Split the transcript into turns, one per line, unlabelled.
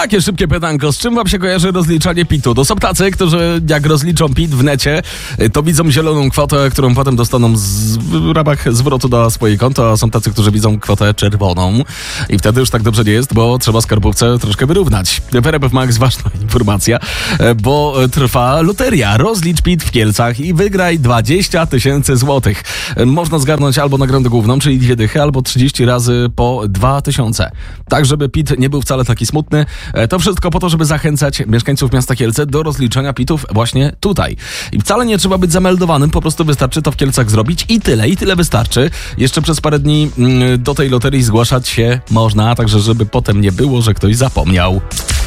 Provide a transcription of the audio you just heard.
Takie szybkie pytanko. Z czym wam się kojarzy rozliczanie PIT-u? To są tacy, którzy jak rozliczą PIT w necie, to widzą zieloną kwotę, którą potem dostaną w ramach zwrotu na swoje konto, a są tacy, którzy widzą kwotę czerwoną. I wtedy już tak dobrze nie jest, bo trzeba skarbówce troszkę wyrównać. W RMF Max ważna informacja, bo trwa loteria. Rozlicz PIT w Kielcach i wygraj 20 000 złotych. Można zgarnąć albo nagrodę główną, czyli 2 dychy, albo 30 razy po 2000. Tak, żeby PIT nie był wcale taki smutny. To wszystko po to, żeby zachęcać mieszkańców miasta Kielce do rozliczenia PIT-ów właśnie tutaj. I wcale nie trzeba być zameldowanym, po prostu wystarczy to w Kielcach zrobić i tyle wystarczy. Jeszcze przez parę dni do tej loterii zgłaszać się można, także żeby potem nie było, że ktoś zapomniał.